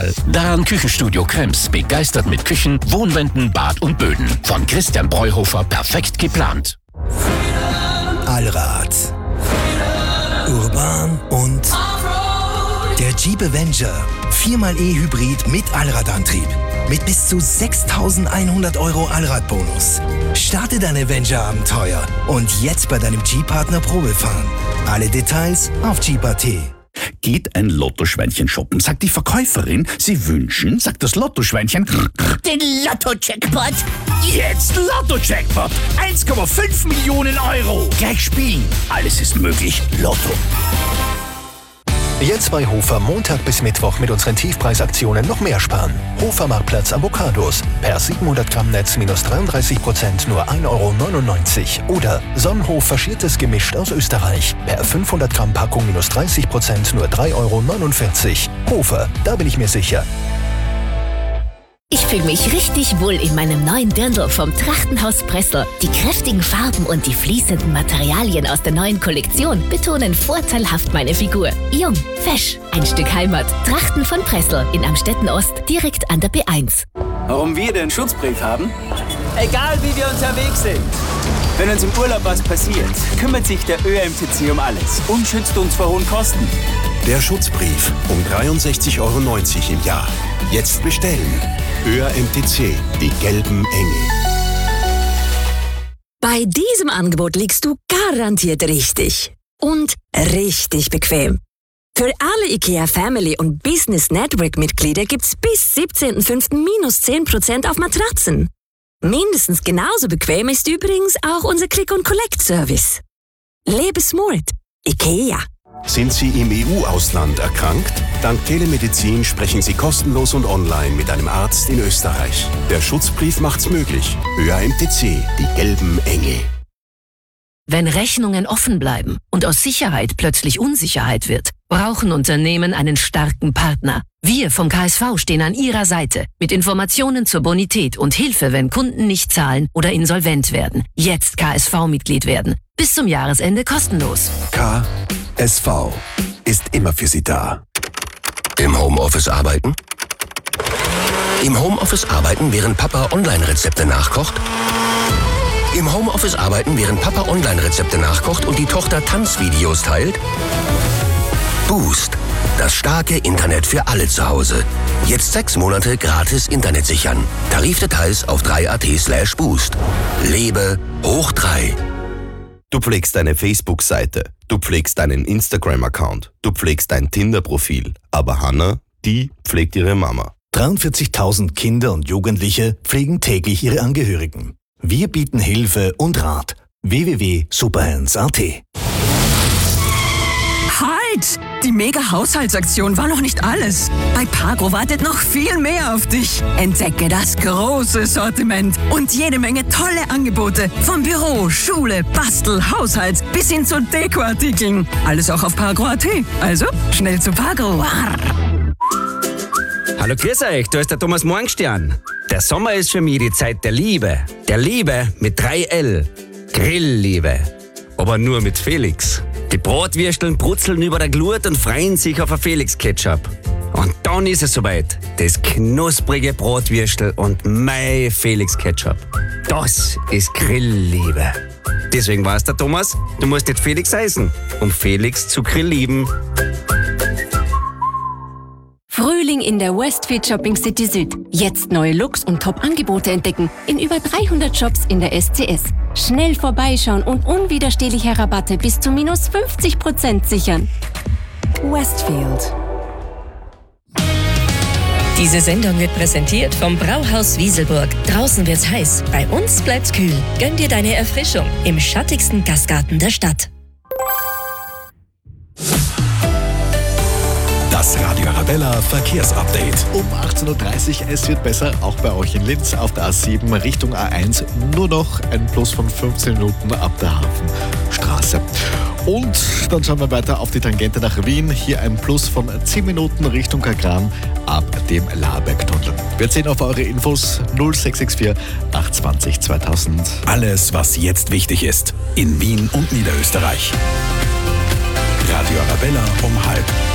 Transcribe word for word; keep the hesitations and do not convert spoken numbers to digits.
Stahl. Dahn Küchenstudio Krems, begeistert mit Küchen, Wohnwänden, Bad und Böden. Von Christian Breuhofer perfekt geplant. Allrad. Urban und der Jeep Avenger. viermal E-Hybrid mit Allradantrieb. Mit bis zu sechstausendeinhundert Euro Allradbonus. Starte dein Avenger-Abenteuer und jetzt bei deinem Jeep-Partner Probefahren. Alle Details auf Jeep Punkt at. Geht ein Lottoschweinchen shoppen, sagt die Verkäuferin, Sie wünschen, sagt das Lottoschweinchen, den Lotto-Jackpot. Jetzt Lotto-Jackpot, eins Komma fünf Millionen Euro. Gleich spielen, alles ist möglich, Lotto. Jetzt bei Hofer Montag bis Mittwoch mit unseren Tiefpreisaktionen noch mehr sparen. Hofer Marktplatz Avocados. Per siebenhundert Gramm Netz minus dreiunddreißig Prozent nur ein Euro neunundneunzig. Oder Sonnenhof faschiertes Gemischt aus Österreich. Per fünfhundert Gramm Packung minus dreißig Prozent nur drei Euro neunundvierzig. Hofer, da bin ich mir sicher. Ich fühle mich richtig wohl in meinem neuen Dirndl vom Trachtenhaus Pressl. Die kräftigen Farben und die fließenden Materialien aus der neuen Kollektion betonen vorteilhaft meine Figur. Jung, fesch, ein Stück Heimat. Trachten von Pressl in Amstetten Ost, direkt an der B eins. Warum wir den Schutzbrief haben? Egal wie wir unterwegs sind. Wenn uns im Urlaub was passiert, kümmert sich der Ö M T C um alles und schützt uns vor hohen Kosten. Der Schutzbrief um dreiundsechzig Euro neunzig im Jahr. Jetzt bestellen. Ö M T C, die gelben Engel. Bei diesem Angebot liegst du garantiert richtig. Und richtig bequem. Für alle IKEA Family und Business Network Mitglieder gibt's bis siebzehnten fünften minus zehn Prozent auf Matratzen. Mindestens genauso bequem ist übrigens auch unser Click-and-Collect-Service. Lebe smart. IKEA. Sind Sie im E U-Ausland erkrankt? Dank Telemedizin sprechen Sie kostenlos und online mit einem Arzt in Österreich. Der Schutzbrief macht's möglich. Ö M T C, die gelben Engel. Wenn Rechnungen offen bleiben und aus Sicherheit plötzlich Unsicherheit wird, brauchen Unternehmen einen starken Partner. Wir vom K S V stehen an Ihrer Seite mit Informationen zur Bonität und Hilfe, wenn Kunden nicht zahlen oder insolvent werden. Jetzt K S V-Mitglied werden. Bis zum Jahresende kostenlos. K S V ist immer für Sie da. Im Homeoffice arbeiten? Im Homeoffice arbeiten, während Papa Online-Rezepte nachkocht? Im Homeoffice arbeiten, während Papa Online-Rezepte nachkocht und die Tochter Tanzvideos teilt? Boost. Das starke Internet für alle zu Hause. Jetzt sechs Monate gratis Internet sichern. Tarifdetails auf drei punkt at slash boost. Lebe hoch drei. Du pflegst deine Facebook-Seite, du pflegst deinen Instagram-Account, du pflegst dein Tinder-Profil. Aber Hannah, die pflegt ihre Mama. dreiundvierzigtausend Kinder und Jugendliche pflegen täglich ihre Angehörigen. Wir bieten Hilfe und Rat. w w w punkt superhands punkt at. Halt! Die Mega-Haushaltsaktion war noch nicht alles. Bei Pagro wartet noch viel mehr auf dich. Entdecke das große Sortiment und jede Menge tolle Angebote. Vom Büro, Schule, Bastel, Haushalt bis hin zu Dekoartikeln. Alles auch auf Pagro punkt at. Also, schnell zu Pagro. Hallo, grüß euch, da ist der Thomas Morgenstern. Der Sommer ist für mich die Zeit der Liebe. Der Liebe mit drei L. Grillliebe. Aber nur mit Felix. Die Bratwürsteln brutzeln über der Glut und freuen sich auf ein Felix-Ketchup. Und dann ist es soweit. Das knusprige Bratwürstel und mein Felix-Ketchup. Das ist Grillliebe. Deswegen weiß der Thomas, du musst nicht Felix heißen, um Felix zu grilllieben. Frühling in der Westfield Shopping City Süd. Jetzt neue Looks und Top-Angebote entdecken in über dreihundert Shops in der S C S. Schnell vorbeischauen und unwiderstehliche Rabatte bis zu minus fünfzig Prozent sichern. Westfield. Diese Sendung wird präsentiert vom Brauhaus Wieselburg. Draußen wird's heiß, bei uns bleibt's kühl. Gönn dir deine Erfrischung im schattigsten Gastgarten der Stadt. Das Radio Arabella Verkehrsupdate. Um achtzehn Uhr dreißig, es wird besser, auch bei euch in Linz auf der A sieben Richtung A eins. Nur noch ein Plus von fünfzehn Minuten ab der Hafenstraße. Und dann schauen wir weiter auf die Tangente nach Wien. Hier ein Plus von zehn Minuten Richtung Kagran ab dem Labergtunnel. Wir sehen auf eure Infos null sechs sechs vier acht zwei null zweitausend. Alles, was jetzt wichtig ist in Wien und Niederösterreich. Radio Arabella um halb.